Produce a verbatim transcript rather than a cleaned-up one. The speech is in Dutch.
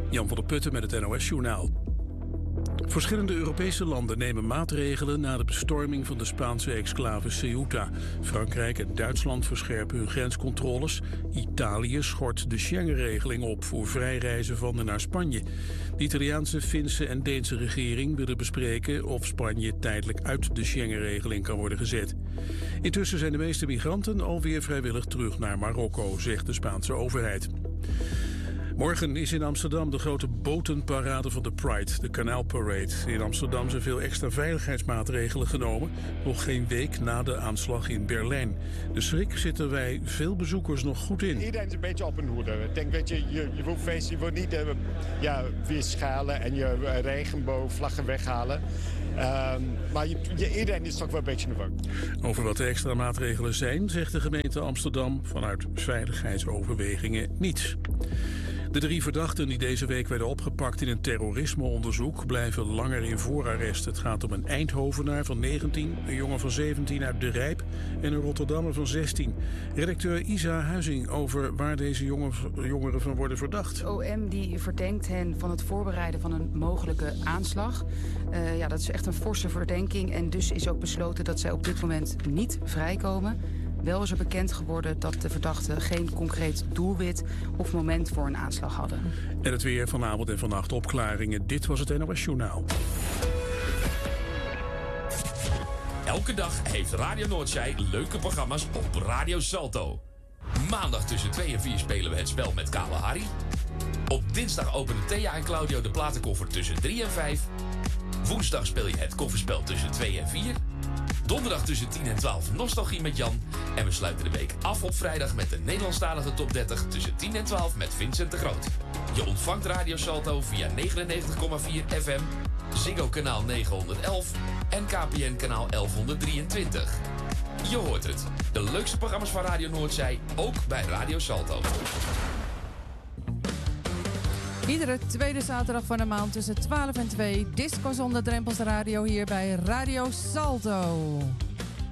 Jan van der Putten met het N O S-journaal. Verschillende Europese landen nemen maatregelen na de bestorming van de Spaanse exclave Ceuta. Frankrijk en Duitsland verscherpen hun grenscontroles. Italië schort de Schengen-regeling op voor vrijreizen van en naar Spanje. De Italiaanse, Finse en Deense regering willen bespreken of Spanje tijdelijk uit de Schengen-regeling kan worden gezet. Intussen zijn de meeste migranten alweer vrijwillig terug naar Marokko, zegt de Spaanse overheid. Morgen is in Amsterdam de grote botenparade van de Pride, de Kanaalparade. In Amsterdam zijn veel extra veiligheidsmaatregelen genomen, nog geen week na de aanslag in Berlijn. De schrik zit er bij veel bezoekers nog goed in. Iedereen is een beetje op hun hoede. Ik denk, weet je, je, je wilt feesten, je wilt niet uh, ja, weer schalen en je uh, regenboogvlaggen weghalen. Uh, maar je, je, iedereen is toch wel een beetje nerveus. Over wat de extra maatregelen zijn, zegt de gemeente Amsterdam vanuit veiligheidsoverwegingen niets. De drie verdachten die deze week werden opgepakt in een terrorismeonderzoek blijven langer in voorarrest. Het gaat om een Eindhovenaar van negentien, een jongen van zeventien uit De Rijp en een Rotterdammer van zestien. Redacteur Isa Huizing over waar deze jongen, jongeren van worden verdacht. O M die verdenkt hen van het voorbereiden van een mogelijke aanslag. Uh, ja, dat is echt een forse verdenking en dus is ook besloten dat zij op dit moment niet vrijkomen. Wel is er bekend geworden dat de verdachten geen concreet doelwit of moment voor een aanslag hadden. En het weer vanavond en vannacht opklaringen. Dit was het N O S-journaal. Elke dag heeft Radio Noordzij leuke programma's op Radio Salto. Maandag tussen twee en vier spelen we het spel met Kale Harry. Op dinsdag openen Thea en Claudio de platenkoffer tussen drie en vijf. Woensdag speel je het kofferspel tussen twee en vier. Donderdag tussen tien en twaalf Nostalgie met Jan. En we sluiten de week af op vrijdag met de Nederlandstalige top dertig tussen tien en twaalf met Vincent de Groot. Je ontvangt Radio Salto via negenennegentig komma vier F M, Ziggo kanaal negenhonderdelf en K P N kanaal elfhonderddrieëntwintig. Je hoort het. De leukste programma's van Radio Noordzij, ook bij Radio Salto. Iedere tweede zaterdag van de maand tussen twaalf en twee. Disco zonder drempels radio hier bij Radio Salto.